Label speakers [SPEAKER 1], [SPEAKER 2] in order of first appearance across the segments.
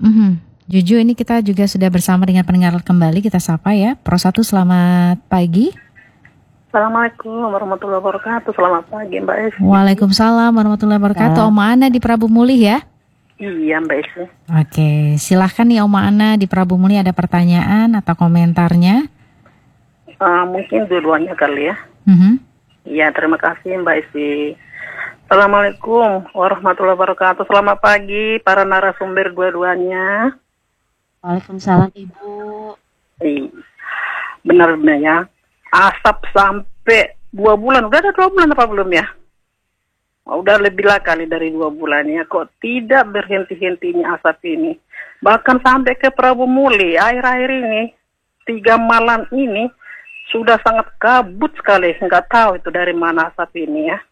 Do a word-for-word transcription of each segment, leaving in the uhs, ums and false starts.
[SPEAKER 1] Mhm. Juju, ini kita juga sudah bersama dengan pendengar kembali, kita sapa ya. Pro satu, selamat pagi.
[SPEAKER 2] Assalamualaikum warahmatullahi wabarakatuh. Selamat pagi Mbak Esi.
[SPEAKER 1] Waalaikumsalam warahmatullahi wabarakatuh.
[SPEAKER 3] Ya.
[SPEAKER 1] Oma Ana di Prabu Muli ya.
[SPEAKER 2] Iya Mbak Esi.
[SPEAKER 1] Oke, silahkan nih Oma Ana di Prabu Muli, ada pertanyaan atau komentarnya?
[SPEAKER 2] Uh, mungkin dua-duanya kali ya.
[SPEAKER 1] Mhm.
[SPEAKER 2] Iya, terima kasih Mbak Esi. Assalamualaikum warahmatullahi wabarakatuh. Selamat pagi para narasumber dua-duanya.
[SPEAKER 3] Waalaikumsalam Ibu.
[SPEAKER 2] Iya, benar-benar ya. Asap sampai dua bulan. Udah ada dua bulan apa belum ya? Udah lebih lah kali dari dua bulan ya. Kok tidak berhenti-hentinya asap ini? Bahkan sampai ke Prabu Muli akhir-akhir ini, tiga malam ini sudah sangat kabut sekali. Nggak tahu itu dari mana asap ini ya.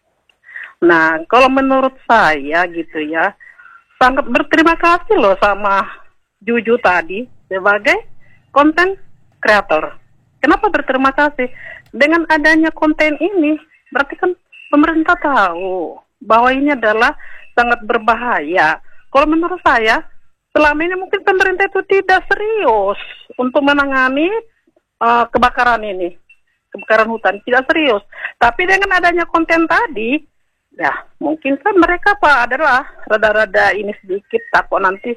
[SPEAKER 2] Nah, kalau menurut saya gitu ya, sangat berterima kasih loh sama Juju tadi sebagai konten kreator. Kenapa berterima kasih? Dengan adanya konten ini, berarti kan pemerintah tahu bahwa ini adalah sangat berbahaya. Kalau menurut saya, selama ini mungkin pemerintah itu tidak serius untuk menangani uh, kebakaran ini, kebakaran hutan, tidak serius. Tapi dengan adanya konten tadi, ya mungkin kan mereka Pak adalah rada-rada ini sedikit takut nanti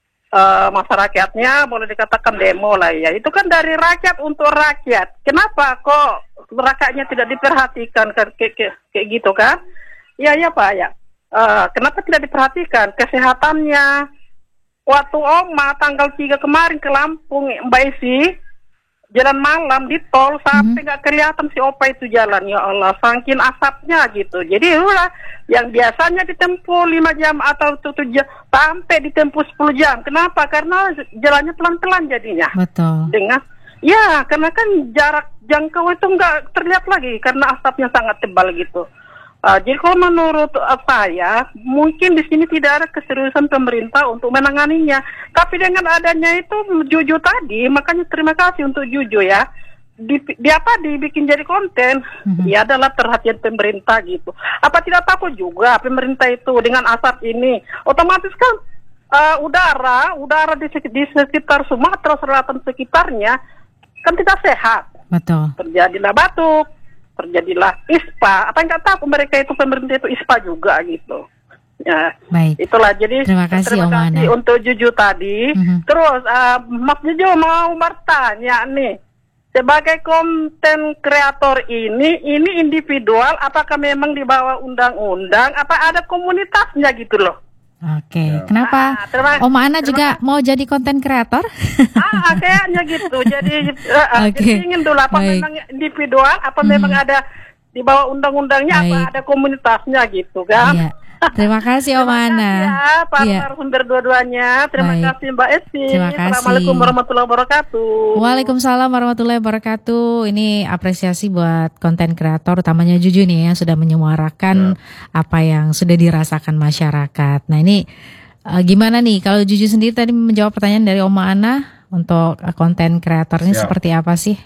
[SPEAKER 2] Uh, masyarakatnya boleh dikatakan demo lah ya. Itu kan dari rakyat untuk rakyat. Kenapa kok rakyatnya tidak diperhatikan kayak, kayak, kayak gitu kan? Ya ya Pak ya. Uh, kenapa tidak diperhatikan kesehatannya? Waktu Oma tanggal tiga kemarin ke Lampung Mbak Esi, jalan malam di tol sampai nggak hmm. kelihatan si Opa itu jalan, ya Allah, saking asapnya gitu. Jadi udah yang biasanya ditempuh lima jam atau tujuh jam sampai ditempuh sepuluh jam. Kenapa? Karena jalannya pelan-pelan jadinya.
[SPEAKER 1] Betul.
[SPEAKER 2] Dengan ya karena kan jarak jangkau itu nggak terlihat lagi karena asapnya sangat tebal gitu. Uh, jadi kalau menurut uh, saya, mungkin di sini tidak ada keseriusan pemerintah untuk menanganinya. Tapi dengan adanya itu Juju tadi, makanya terima kasih untuk Juju ya. Di, di apa dibikin jadi konten, mm-hmm. ya adalah perhatian pemerintah gitu. Apa tidak takut juga pemerintah itu dengan asap ini? Otomatis kan uh, udara, udara di, di sekitar Sumatera Selatan sekitarnya kan tidak sehat.
[SPEAKER 1] Betul.
[SPEAKER 2] Terjadilah batuk. Terjadilah ispa, apa enggak tahu mereka itu pemerintah itu ispa juga gitu. Ya,
[SPEAKER 1] baik.
[SPEAKER 2] Itulah jadi
[SPEAKER 1] terima kasih,
[SPEAKER 2] terima kasih untuk Juju tadi. Mm-hmm. Terus uh, Mas Juju mau bertanya nih, sebagai konten kreator ini, ini individual, apakah memang di bawah undang-undang, apa ada komunitasnya gitu loh?
[SPEAKER 1] Oke, okay. Kenapa ah, terima, Oma Ana juga mau jadi konten kreator?
[SPEAKER 2] Ah, kayaknya gitu. Jadi, uh, okay. jadi ingin dulu apa baik. Memang individual, apa hmm. memang ada di bawah undang-undangnya, baik. Apa ada komunitasnya gitu kan?
[SPEAKER 1] Iya. Terima kasih Oma Ana.
[SPEAKER 2] Ya, para narasumber dua-duanya. Terima baik. Kasih Mbak Esi.
[SPEAKER 1] Terima kasih.
[SPEAKER 2] Assalamualaikum warahmatullahi wabarakatuh.
[SPEAKER 1] Waalaikumsalam warahmatullahi wabarakatuh. Ini apresiasi buat konten kreator, utamanya Juju nih yang sudah menyuarakan ya. Apa yang sudah dirasakan masyarakat. Nah ini uh, gimana nih kalau Juju sendiri tadi menjawab pertanyaan dari Oma Ana untuk uh, konten kreator ini seperti apa sih?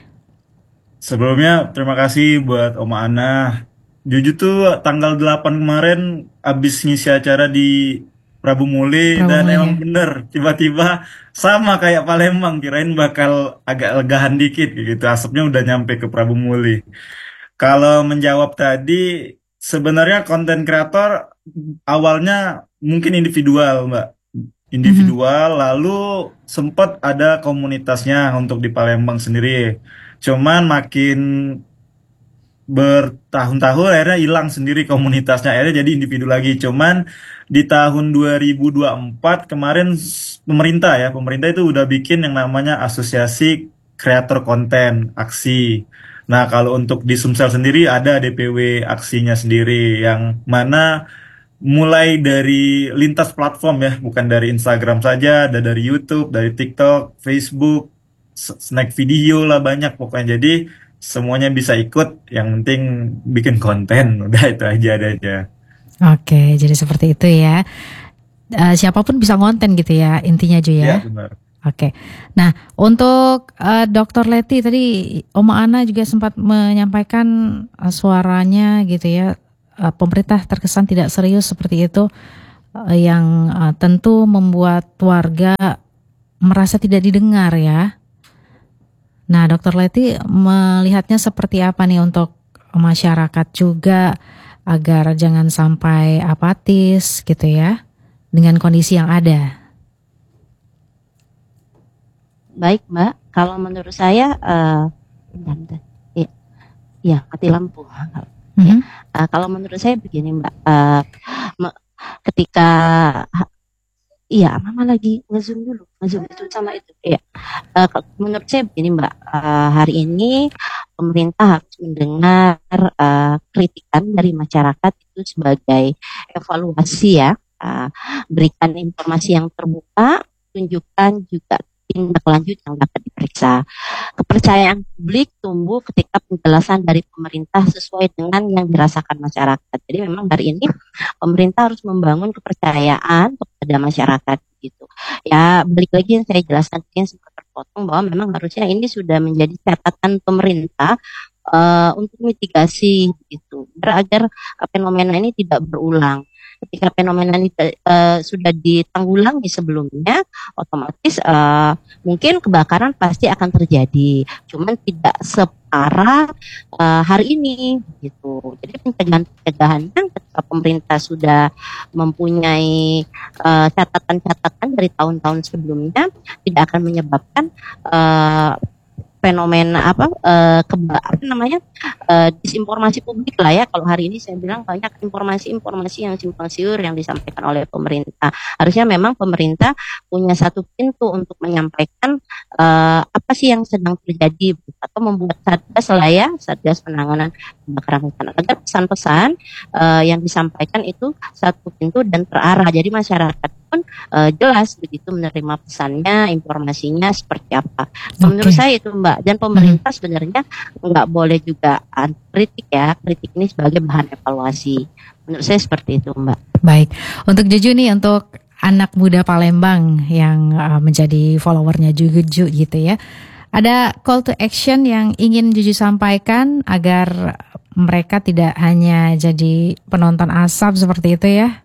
[SPEAKER 4] Sebelumnya terima kasih buat Oma Ana. Juju tuh tanggal delapan kemarin abis ngisi acara di Prabu Muli, Prabu dan Muli. Emang bener tiba-tiba sama kayak Palembang, kirain bakal agak legahan dikit gitu, asapnya udah nyampe ke Prabu Muli. Kalau menjawab tadi, sebenarnya konten kreator awalnya mungkin individual Mbak, individual, mm-hmm. lalu sempat ada komunitasnya untuk di Palembang sendiri, cuman makin bertahun-tahun akhirnya hilang sendiri komunitasnya, akhirnya jadi individu lagi. Cuman di tahun dua ribu dua puluh empat kemarin pemerintah ya, pemerintah itu udah bikin yang namanya Asosiasi Kreator Konten Aksi. Nah kalau untuk di Sumsel sendiri ada D P W aksinya sendiri, yang mana mulai dari lintas platform ya, bukan dari Instagram saja, ada dari YouTube, dari TikTok, Facebook, snack video lah, banyak pokoknya. Jadi semuanya bisa ikut, yang penting bikin konten, udah itu aja aja.
[SPEAKER 1] Oke, jadi seperti itu ya. Uh, siapapun bisa konten gitu ya, intinya Ju ya.
[SPEAKER 4] Iya benar.
[SPEAKER 1] Oke, nah untuk uh, Dokter Leti tadi Oma Ana juga sempat menyampaikan uh, suaranya gitu ya, uh, pemerintah terkesan tidak serius seperti itu. eh, yang eh, tentu membuat warga merasa tidak didengar ya. Nah, Dokter Leti melihatnya seperti apa nih untuk masyarakat juga agar jangan sampai apatis gitu ya dengan kondisi yang ada.
[SPEAKER 3] Baik Mbak, kalau menurut saya, uh, bentar, bentar. Ya, ya mati lampu.
[SPEAKER 1] Mhm.
[SPEAKER 3] Ya, uh, kalau menurut saya begini Mbak, uh, me- ketika iya Mama lagi ngezoom dulu, ngezoom itu sama itu. Ya, uh, ke- menurut saya begini Mbak, uh, hari ini pemerintah harus mendengar uh, kritikan dari masyarakat itu sebagai evaluasi ya. Uh, berikan informasi yang terbuka, tunjukkan juga tindak lanjut yang dapat diperiksa. Kepercayaan publik tumbuh ketika penjelasan dari pemerintah sesuai dengan yang dirasakan masyarakat. Jadi memang hari ini pemerintah harus membangun kepercayaan kepada masyarakat gitu. Ya balik lagi yang saya jelaskan yang sempat terpotong bahwa memang harusnya ini sudah menjadi catatan pemerintah uh, untuk mitigasi gitu, agar fenomena ini tidak berulang. Ketika fenomena ini uh, sudah ditanggulangi sebelumnya, otomatis uh, mungkin kebakaran pasti akan terjadi, cuman tidak separah uh, hari ini gitu. Jadi pencegahan-pencegahannya ketika pemerintah sudah mempunyai uh, catatan-catatan dari tahun-tahun sebelumnya, tidak akan menyebabkan uh, fenomena apa uh, keba, apa namanya uh, disinformasi publik lah ya. Kalau hari ini saya bilang banyak informasi-informasi yang simpang siur yang disampaikan oleh pemerintah. Harusnya memang pemerintah punya satu pintu untuk menyampaikan uh, apa sih yang sedang terjadi atau membuat satgas lah ya, satgas penanganan kebakaran hutan, agar pesan-pesan uh, yang disampaikan itu satu pintu dan terarah. Jadi masyarakat pun uh, jelas begitu menerima pesannya, informasinya seperti apa.
[SPEAKER 1] Oke.
[SPEAKER 3] Menurut saya itu Mbak, dan pemerintah sebenarnya nggak boleh juga uh, kritik ya, kritik ini sebagai bahan evaluasi. Menurut saya seperti itu Mbak.
[SPEAKER 1] Baik, untuk Juju nih, untuk anak muda Palembang yang uh, menjadi followernya Juju gitu ya, ada call to action yang ingin Juju sampaikan agar mereka tidak hanya jadi penonton asap seperti itu ya?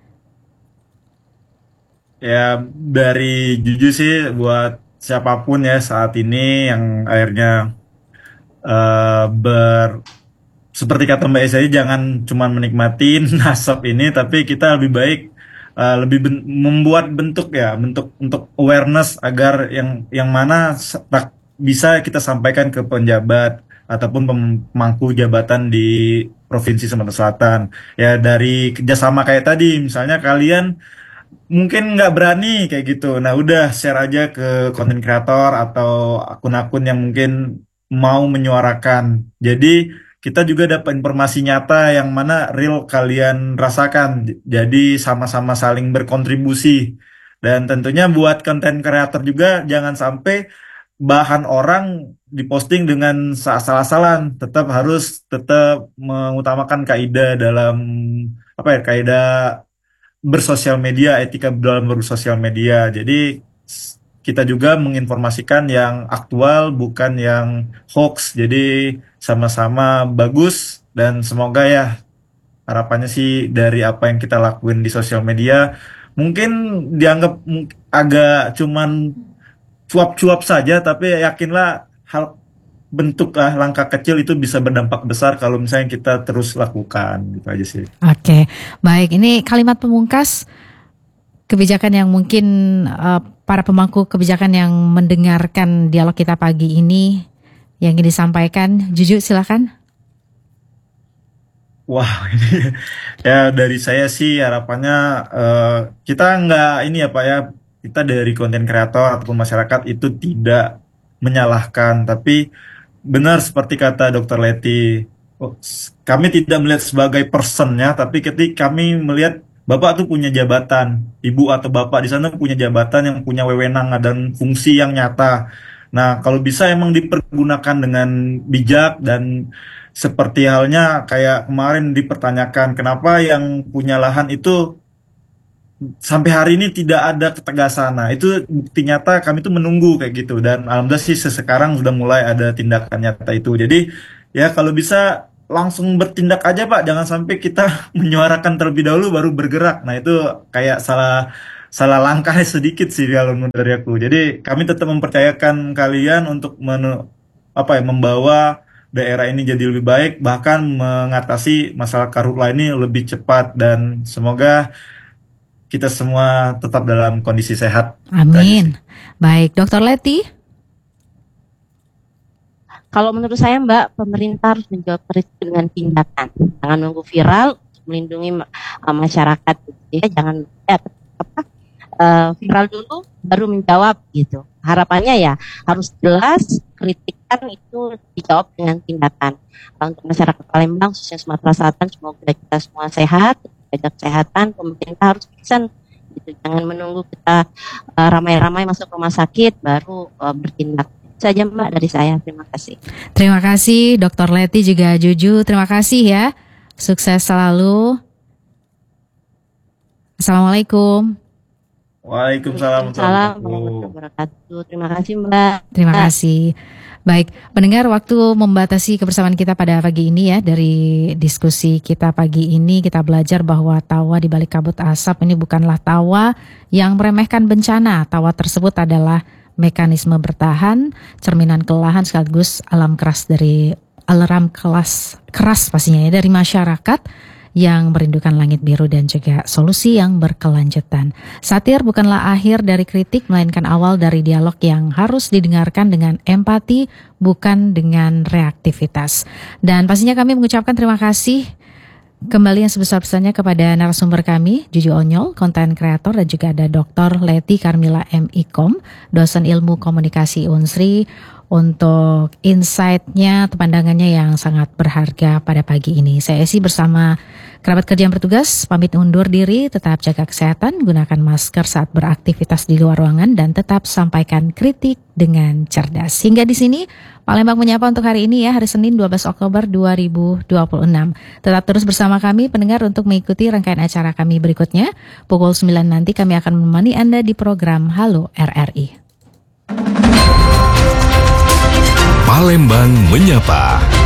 [SPEAKER 4] Ya dari Juju sih buat siapapun ya saat ini yang akhirnya eh, ber seperti kata Mbak Esa, jangan cuma menikmatin asap ini, tapi kita lebih baik eh, lebih ben- membuat bentuk ya, bentuk untuk awareness agar yang yang mana se- tak- bisa kita sampaikan ke penjabat ataupun pemangku jabatan di Provinsi Sumatera Selatan. Ya dari kerjasama kayak tadi, misalnya kalian mungkin nggak berani kayak gitu. Nah, udah share aja ke konten kreator atau akun-akun yang mungkin mau menyuarakan. Jadi, kita juga dapat informasi nyata yang mana real kalian rasakan. J- Jadi, sama-sama saling berkontribusi. Dan tentunya buat konten kreator juga jangan sampai bahan orang diposting dengan asal-asalan. Tetap harus tetap mengutamakan kaidah dalam apa ya, kaidah bersosial media, etika dalam bersosial media. Jadi s- kita juga menginformasikan yang aktual, bukan yang hoax. Jadi sama-sama bagus dan semoga ya harapannya sih dari apa yang kita lakuin di sosial media mungkin dianggap mung- agak cuman cuap-cuap saja, tapi yakinlah hal bentuk lah langkah kecil itu bisa berdampak besar kalau misalnya kita terus lakukan gitu aja sih.
[SPEAKER 1] Oke, baik. Ini kalimat pemungkas kebijakan yang mungkin eh, para pemangku kebijakan yang mendengarkan dialog kita pagi ini yang ingin disampaikan. Juju, silakan.
[SPEAKER 4] Wah, ini ya dari saya sih harapannya eh, kita nggak ini ya Pak ya, kita dari konten kreator ataupun masyarakat itu tidak menyalahkan, tapi benar seperti kata Dokter Leti, oh, s- kami tidak melihat sebagai personnya, tapi ketika kami melihat Bapak tuh punya jabatan, Ibu atau Bapak di sana punya jabatan yang punya wewenang dan fungsi yang nyata. Nah, kalau bisa emang dipergunakan dengan bijak dan seperti halnya kayak kemarin dipertanyakan kenapa yang punya lahan itu sampai hari ini tidak ada ketegasan. Nah, itu bukti nyata kami tuh menunggu kayak gitu dan alhamdulillah sih sekarang sudah mulai ada tindakan nyata itu. Jadi ya kalau bisa langsung bertindak aja Pak, jangan sampai kita menyuarakan terlebih dahulu baru bergerak. Nah itu kayak salah salah langkah sedikit sih kalau menurut dari aku. Jadi kami tetap mempercayakan kalian untuk menu, apa ya, membawa daerah ini jadi lebih baik, bahkan mengatasi masalah karhutla ini lebih cepat, dan semoga kita semua tetap dalam kondisi sehat.
[SPEAKER 1] Amin. Baik, Dokter Leti.
[SPEAKER 3] Kalau menurut saya Mbak, pemerintah harus menjawab kritik dengan tindakan. Jangan nunggu viral untuk melindungi uh, masyarakat. Ya, jangan eh, apa, uh, viral dulu baru menjawab gitu. Harapannya ya harus jelas, kritikan itu dijawab dengan tindakan. Uh, untuk masyarakat Palembang, khususnya Sumatera Selatan, semoga kita semua sehat, jaga kesehatan. Pemerintah harus bisa gitu. Jangan menunggu kita uh, ramai-ramai masuk rumah sakit baru uh, bertindak. Saja Mbak dari saya, terima kasih.
[SPEAKER 1] Terima kasih Dokter Leti juga Juju, terima kasih ya. Sukses selalu. Assalamualaikum.
[SPEAKER 4] Waalaikumsalam
[SPEAKER 3] warahmatullahi wabarakatuh. Terima kasih Mbak.
[SPEAKER 1] Terima kasih. Baik, pendengar, waktu membatasi kebersamaan kita pada pagi ini ya. Dari diskusi kita pagi ini kita belajar bahwa tawa di balik kabut asap ini bukanlah tawa yang meremehkan bencana. Tawa tersebut adalah mekanisme bertahan, cerminan kelelahan sekaligus alam keras dari alarm kelas keras pastinya ya dari masyarakat yang merindukan langit biru dan juga solusi yang berkelanjutan. Satir bukanlah akhir dari kritik, melainkan awal dari dialog yang harus didengarkan dengan empati, bukan dengan reaktivitas. Dan pastinya kami mengucapkan terima kasih kembali yang sebesar-besarnya kepada narasumber kami, Juju Onyol, konten kreator, dan juga ada Doktor Leti Carmila M Ikom, dosen ilmu komunikasi Unsri, untuk insight-nya atau pandangannya yang sangat berharga pada pagi ini. Saya Esi bersama kerabat kerja yang bertugas, pamit undur diri, tetap jaga kesehatan, gunakan masker saat beraktivitas di luar ruangan, dan tetap sampaikan kritik dengan cerdas. Hingga di sini, Palembang Menyapa untuk hari ini ya, hari Senin dua belas Oktober dua ribu dua puluh enam. Tetap terus bersama kami pendengar untuk mengikuti rangkaian acara kami berikutnya. Pukul sembilan nanti kami akan menemani Anda di program Halo R R I.
[SPEAKER 5] Palembang Menyapa.